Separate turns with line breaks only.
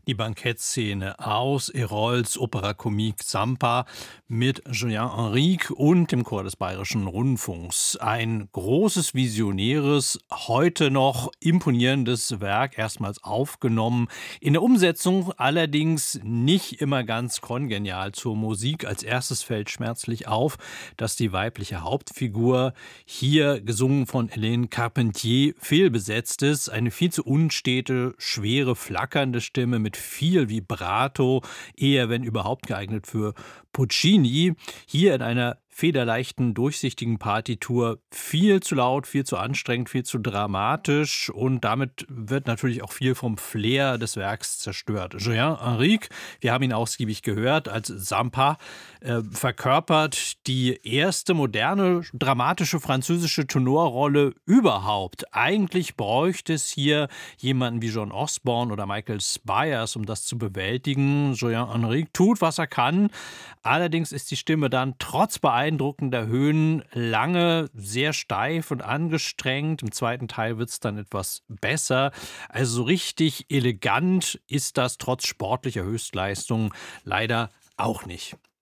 Die Bankettszene aus Herols Opera Comique Zampa mit Julien Henrique und dem Chor des Bayerischen Rundfunks. Ein großes, visionäres, heute noch imponierendes Werk, erstmals aufgenommen. In der Umsetzung allerdings nicht immer ganz kongenial zur Musik. Als erstes fällt schmerzlich auf, dass die weibliche Hauptfigur, hier gesungen von Hélène Carpentier, fehlbesetzt ist. Eine viel zu unstete, schwere, flackernde Stimme mit viel Vibrato, eher wenn überhaupt geeignet für Puccini. Hier in einer federleichten, durchsichtigen Partitur viel zu laut, viel zu anstrengend, viel zu dramatisch und damit wird natürlich auch viel vom Flair des Werks zerstört. Julien Henrique, wir haben ihn ausgiebig gehört, als Zampa verkörpert die erste moderne, dramatische französische Tenorrolle überhaupt. Eigentlich bräuchte es hier jemanden wie John Osborne oder Michael Spyers, um das zu bewältigen. Julien Henrique tut, was er kann. Allerdings ist die Stimme dann trotz beeindruckender Höhen lange sehr steif und angestrengt. Im zweiten Teil wird es dann etwas besser. Also so richtig elegant ist das trotz sportlicher Höchstleistung leider auch nicht.